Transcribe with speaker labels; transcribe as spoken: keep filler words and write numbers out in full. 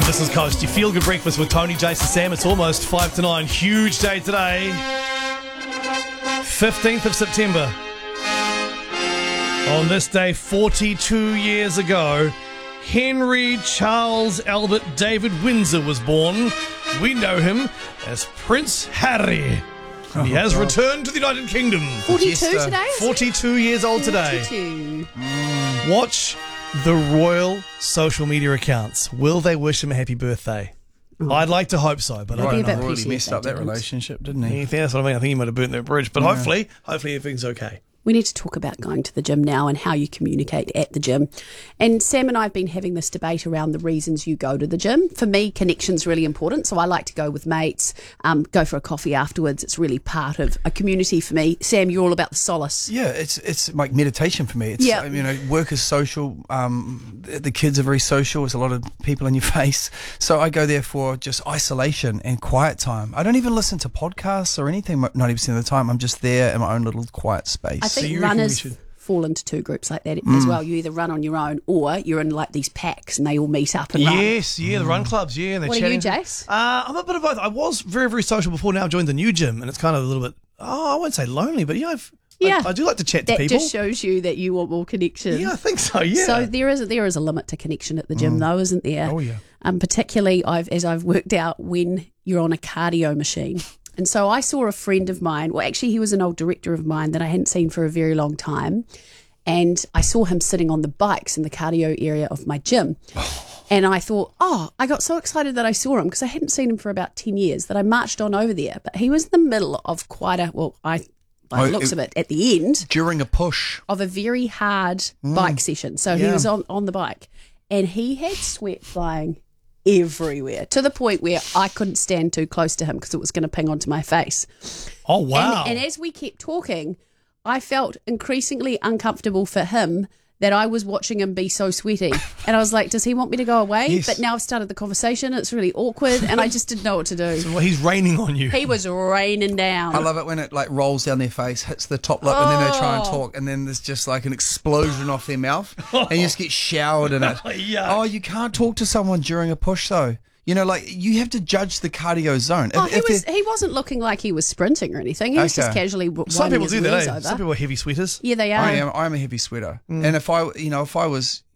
Speaker 1: This is Coast. You feel good breakfast with Tony, Jason, Sam. It's almost five to nine. Huge day today. fifteenth of September. On this day, forty-two years ago, Henry Charles Albert David Windsor was born. We know him as Prince Harry. And he has returned to the United Kingdom.
Speaker 2: forty-two today?
Speaker 1: forty-two years old today.
Speaker 2: forty-two.
Speaker 1: Watch the royal social media accounts. Will they wish him a happy birthday? Oh. I'd like to hope so, but I
Speaker 2: Be a
Speaker 1: don't
Speaker 2: bit
Speaker 1: know.
Speaker 2: petty
Speaker 3: Really
Speaker 2: if
Speaker 3: messed
Speaker 2: they
Speaker 3: up that
Speaker 2: didn't.
Speaker 3: relationship, didn't he?
Speaker 1: Yeah, that's what I mean. I think he might have burnt that bridge, but
Speaker 3: Yeah.
Speaker 1: hopefully, hopefully everything's okay.
Speaker 2: We need to talk about going to the gym now and how you communicate at the gym. And Sam and I have been having this debate around the reasons you go to the gym. For me, connection's really important, so I like to go with mates, um, go for a coffee afterwards. It's really part of a community for me. Sam, you're all about the solace.
Speaker 3: Yeah, it's it's like meditation for me. It's
Speaker 2: Yeah.
Speaker 3: you know, work is social. Um, the, the kids are very social. There's a lot of people in your face, so I go there for just isolation and quiet time. I don't even listen to podcasts or anything. ninety percent of the time, I'm just there in my own little quiet space.
Speaker 2: I think
Speaker 1: you reckon we
Speaker 2: runners
Speaker 1: should-
Speaker 2: fall into two groups like that as well. You either run on your own or you're in like these packs and they all meet up and run.
Speaker 1: Yes, yeah, the run clubs, yeah. And they're
Speaker 2: What are you,
Speaker 1: chatting.
Speaker 2: Jace?
Speaker 1: Uh, I'm a bit of both. I was very, very social before. Now I joined the new gym, and it's kind of a little bit, oh, I won't say lonely, but yeah, I've,
Speaker 2: Yeah.
Speaker 1: I, I do like to chat to
Speaker 2: That
Speaker 1: people.
Speaker 2: just shows you that you want more connection.
Speaker 1: Yeah, I think so, yeah.
Speaker 2: So there is there is a limit to connection at the gym, though, isn't there?
Speaker 1: Oh, yeah.
Speaker 2: Um, particularly, I've as I've worked out when you're on a cardio machine. And so I saw a friend of mine. Well, actually, he was an old director of mine that I hadn't seen for a very long time, and I saw him sitting on the bikes in the cardio area of my gym. And I thought, oh, I got so excited that I saw him because I hadn't seen him for about ten years that I marched on over there. But he was in the middle of quite a well, I. By the
Speaker 3: Oh,
Speaker 2: looks
Speaker 3: it-
Speaker 2: of it, at the end
Speaker 3: During a push.
Speaker 2: of a very hard bike session. So he
Speaker 3: Yeah.
Speaker 2: was on, on the bike and he had sweat flying everywhere to the point where I couldn't stand too close to him because it was going to ping onto my face.
Speaker 1: oh, wow.
Speaker 2: And, and as we kept talking, I felt increasingly uncomfortable for him that I was watching him be so sweaty. And I was like, does he want me to go away?
Speaker 3: Yes.
Speaker 2: But now I've started the conversation. It's really awkward and I just didn't know what to do.
Speaker 1: well, he's raining on you.
Speaker 2: He was raining down.
Speaker 3: I love it when it like rolls down their face, hits the top lip, and then they try and
Speaker 2: Oh.
Speaker 3: talk, and then there's just like an explosion off their mouth, and you just get showered in it.
Speaker 1: Yuck.
Speaker 3: Oh, you can't talk to someone during a push though. You know, like you have to judge the cardio zone. If,
Speaker 2: Oh, he
Speaker 3: if
Speaker 2: was.
Speaker 3: they're-
Speaker 2: He wasn't looking like he was sprinting or anything. He was just
Speaker 3: Okay.
Speaker 2: casually w-
Speaker 1: Some
Speaker 2: winding
Speaker 1: people
Speaker 2: his
Speaker 1: do that,
Speaker 2: wheels
Speaker 1: eh?
Speaker 2: over.
Speaker 1: Some people are heavy sweaters.
Speaker 2: Yeah, they are.
Speaker 3: I am. I'm a heavy sweater, and if I, you know, if I was,